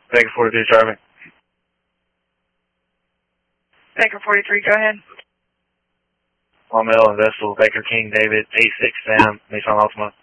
Baker 43, Charlie. Baker 43, go ahead. Long Meadow and Vestal, Baker King, David, 86 Sam, Nissan Altima.